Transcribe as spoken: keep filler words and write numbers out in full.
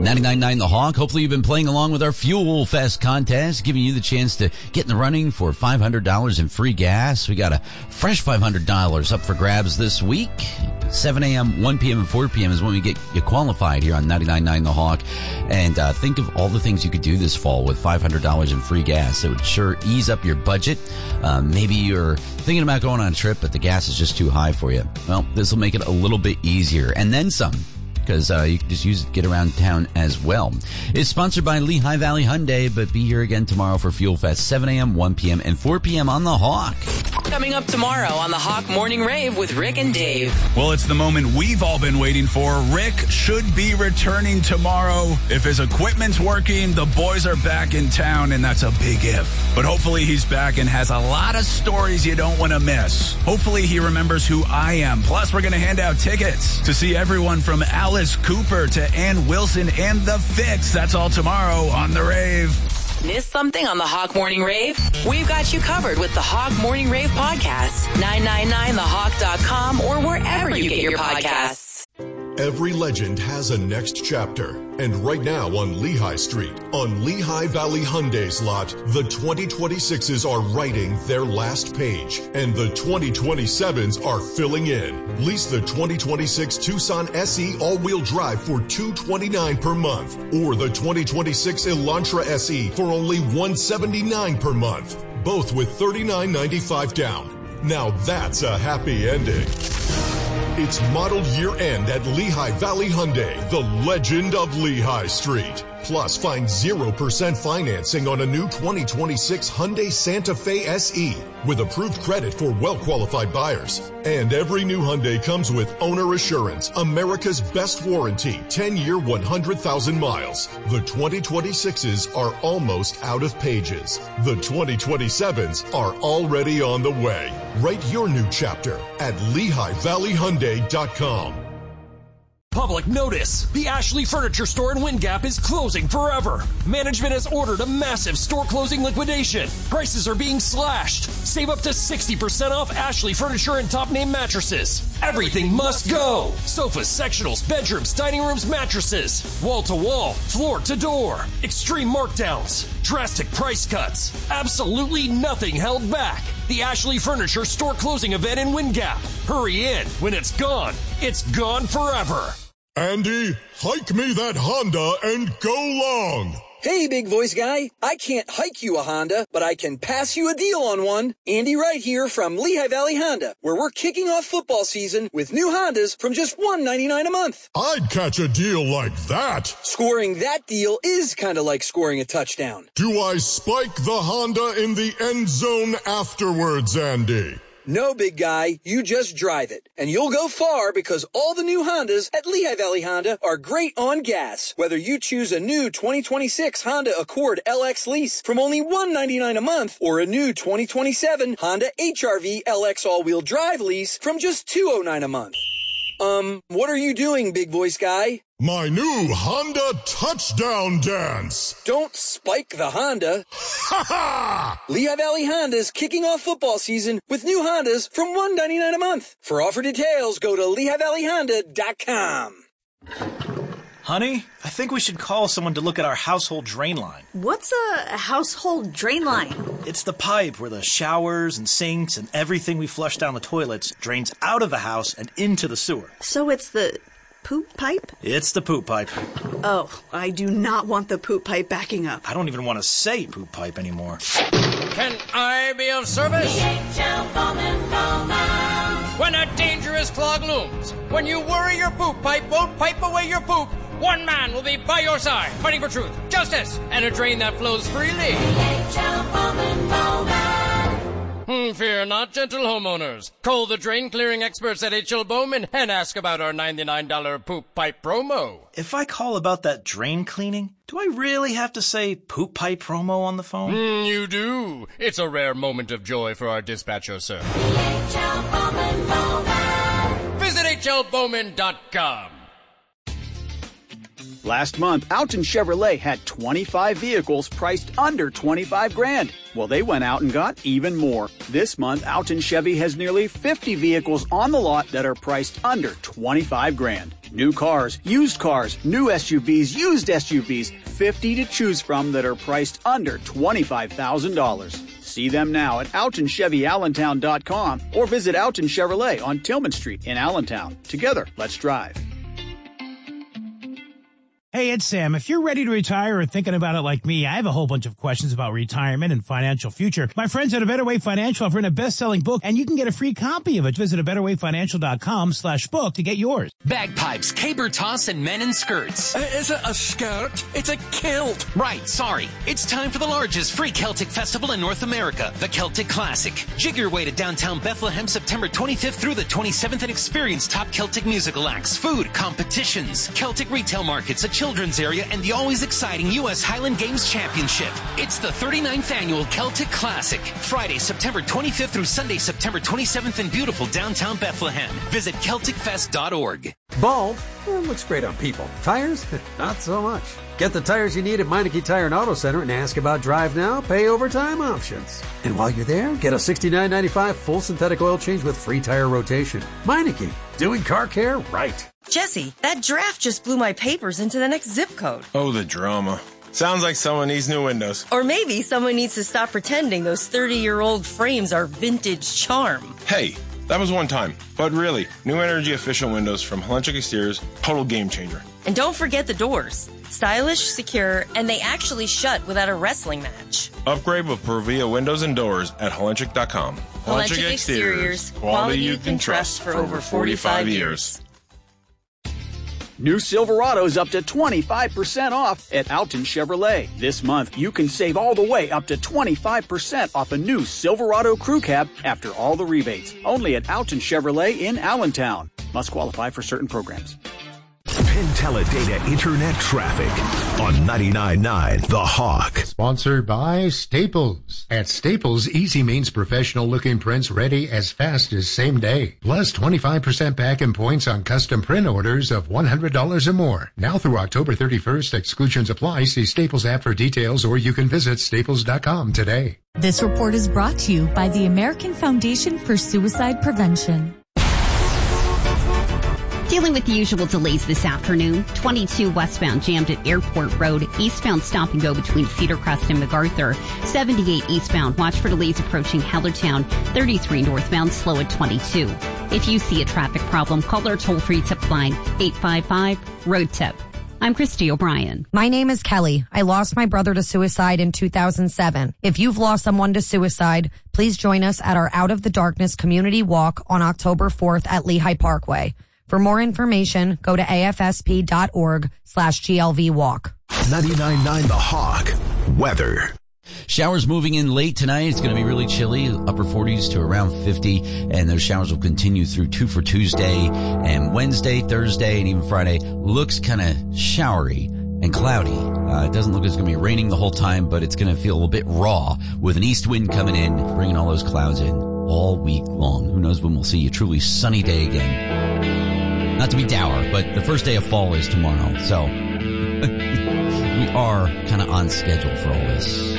ninety-nine point nine The Hawk. Hopefully you've been playing along with our Fuel Fest contest, giving you the chance to get in the running for five hundred dollars in free gas. We got a fresh five hundred dollars up for grabs this week. seven a.m., one p.m., and four p.m. is when we get you qualified here on ninety-nine point nine The Hawk. And uh, think of all the things you could do this fall with five hundred dollars in free gas. It would sure ease up your budget. Uh, maybe you're thinking about going on a trip, but the gas is just too high for you. Well, this will make it a little bit easier. And then some, because uh, you can just use it to get around town as well. It's sponsored by Lehigh Valley Hyundai, but be here again tomorrow for Fuel Fest, seven a.m., one p.m., and four p.m. on The Hawk. Coming up tomorrow on The Hawk Morning Rave with Rick and Dave. Well, it's the moment we've all been waiting for. Rick should be returning tomorrow. If his equipment's working, the boys are back in town, and that's a big if. But hopefully he's back and has a lot of stories you don't want to miss. Hopefully he remembers who I am. Plus, we're going to hand out tickets to see everyone from Alice Cooper to Ann Wilson and The Fix. That's all tomorrow on The Rave. Miss something on The Hawk Morning Rave? We've got you covered with The Hawk Morning Rave podcast. nine nine nine the hawk dot com or wherever you get your podcasts. Every legend has a next chapter. And right now on Lehigh Street, on Lehigh Valley Hyundai's lot, the twenty twenty-sixes are writing their last page, and the twenty twenty-sevens are filling in. Lease the twenty twenty-six Tucson S E all-wheel drive for two hundred twenty-nine dollars per month, or the twenty twenty-six Elantra S E for only one hundred seventy-nine dollars per month, both with thirty-nine ninety-five down. Now that's a happy ending. It's model year end at Lehigh Valley Hyundai, the legend of Lehigh Street. Plus, find zero percent financing on a new twenty twenty-six Hyundai Santa Fe S E with approved credit for well-qualified buyers. And every new Hyundai comes with Owner Assurance, America's best warranty, ten-year, one hundred thousand miles. The twenty twenty-sixes are almost out of pages. The twenty twenty-sevens are already on the way. Write your new chapter at Lehigh Valley Hyundai dot com. Public notice! The Ashley Furniture Store in Wind Gap is closing forever. Management has ordered a massive store closing liquidation. Prices are being slashed. Save up to sixty percent off Ashley Furniture and top name mattresses. Everything must go! Sofas, sectionals, bedrooms, dining rooms, mattresses. Wall to wall, floor to door. Extreme markdowns. Drastic price cuts. Absolutely nothing held back. The Ashley Furniture Store closing event in Wind Gap. Hurry in. When it's gone, it's gone forever. Andy, hike me that Honda and go long. Hey, big voice guy. I can't hike you a Honda, but I can pass you a deal on one. Andy Wright here from Lehigh Valley Honda, where we're kicking off football season with new Hondas from just one hundred ninety-nine dollars a month. I'd catch a deal like that. Scoring that deal is kind of like scoring a touchdown. Do I spike the Honda in the end zone afterwards, Andy? No, big guy, you just drive it. And you'll go far because all the new Hondas at Lehigh Valley Honda are great on gas. Whether you choose a new twenty twenty-six Honda Accord L X lease from only one hundred ninety-nine dollars a month or a new twenty twenty-seven Honda H R V L X all-wheel drive lease from just two hundred nine dollars a month. Um, what are you doing, big voice guy? My new Honda touchdown dance. Don't spike the Honda. Ha ha! Lehigh Valley Honda is kicking off football season with new Hondas from one hundred ninety-nine dollars a month. For offer details, go to Lehigh Valley Honda dot com. Honey, I think we should call someone to look at our household drain line. What's a household drain line? It's the pipe where the showers and sinks and everything we flush down the toilets drains out of the house and into the sewer. So it's the poop pipe? It's the poop pipe. Oh, I do not want the poop pipe backing up. I don't even want to say poop pipe anymore. Can I be of service? D H L Bowman Bowman. When a dangerous clog looms, when you worry your poop pipe won't pipe away your poop, one man will be by your side, fighting for truth, justice, and a drain that flows freely. D H L Bowman Bowman. Hmm, fear not, gentle homeowners. Call the drain clearing experts at H L Bowman and ask about our ninety-nine dollars poop pipe promo. If I call about that drain cleaning, do I really have to say poop pipe promo on the phone? Mm, you do. It's a rare moment of joy for our dispatcher, sir. D H L Bowman Bowman. Visit H L Bowman dot com. Last month, Alton Chevrolet had twenty-five vehicles priced under twenty-five grand. Well, they went out and got even more. This month, Alton Chevy has nearly fifty vehicles on the lot that are priced under twenty-five grand. New cars, used cars, new S U Vs, used S U Vs, fifty to choose from that are priced under twenty-five thousand dollars. See them now at Alton Chevy Allentown dot com or visit Alton Chevrolet on Tillman Street in Allentown. Together, let's drive. Hey, it's Sam. If you're ready to retire or thinking about it like me, I have a whole bunch of questions about retirement and financial future. My friends at A Better Way Financial have written a best-selling book, and you can get a free copy of it. Visit a better way financial dot com slash book to get yours. Bagpipes, caber toss, and men in skirts. Uh, is it a skirt? It's a kilt. Right, sorry. It's time for the largest free Celtic festival in North America, the Celtic Classic. Jig your way to downtown Bethlehem September twenty-fifth through the twenty-seventh and experience top Celtic musical acts, food, competitions, Celtic retail markets, a children's area, and the always exciting U S Highland Games Championship. It's the thirty-ninth annual Celtic Classic. Friday, September twenty-fifth through Sunday, September twenty-seventh in beautiful downtown Bethlehem. Visit Celtic Fest dot org. Bulb? Well, looks great on people. Tires? Not so much. Get the tires you need at Meineke Tire and Auto Center and ask about drive now, pay over time options. And while you're there, get a sixty-nine ninety-five full synthetic oil change with free tire rotation. Meineke, doing car care right. Jesse, that draft just blew my papers into the next zip code. Oh, the drama. Sounds like someone needs new windows. Or maybe someone needs to stop pretending those thirty-year-old frames are vintage charm. Hey, that was one time. But really, New Energy Efficient Windows from Helenchik Exteriors, total game changer. And don't forget the doors. Stylish, secure, and they actually shut without a wrestling match. Upgrade with Provia Windows and Doors at Helenchik dot com. Helenchik Exteriors, quality you can trust for over forty-five years. New Silverado's up to twenty-five percent off at Alton Chevrolet. This month, you can save all the way up to twenty-five percent off a new Silverado Crew Cab after all the rebates. Only at Alton Chevrolet in Allentown. Must qualify for certain programs. Penn Teledata Internet Traffic on ninety-nine point nine The Hawk. Sponsored by Staples. At Staples, easy means professional looking prints ready as fast as same day. Plus twenty-five percent back in points on custom print orders of one hundred dollars or more. Now through October thirty-first, exclusions apply. See Staples app for details, or you can visit staples dot com today. This report is brought to you by the American Foundation for Suicide Prevention. Dealing with the usual delays this afternoon. twenty-two westbound jammed at Airport Road. Eastbound stop and go between Cedar Crest and MacArthur. seventy-eight eastbound. Watch for delays approaching Hellertown. thirty-three northbound slow at twenty-two. If you see a traffic problem, call our toll-free tip line eight five five road tip. I'm Christy O'Brien. My name is Kelly. I lost my brother to suicide in two thousand seven. If you've lost someone to suicide, please join us at our Out of the Darkness community walk on October fourth at Lehigh Parkway. For more information, go to afsp.org slash GLV walk. ninety-nine point nine The Hawk. Weather. Showers moving in late tonight. It's going to be really chilly, upper forties to around fifty, and those showers will continue through two for Tuesday and Wednesday, Thursday, and even Friday. Looks kind of showery and cloudy. Uh, it doesn't look like it's going to be raining the whole time, but it's going to feel a little bit raw with an east wind coming in, bringing all those clouds in all week long. Who knows when we'll see a truly sunny day again. Not to be dour, but the first day of fall is tomorrow, so we are kind of on schedule for all this.